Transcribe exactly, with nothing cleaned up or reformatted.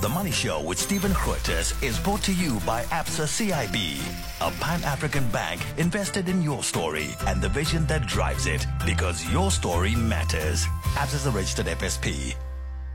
The Money Show with Stephen Curtis is brought to you by Absa C I B, a Pan-African bank invested in your story and the vision that drives it, because your story matters. Absa is a registered F S P.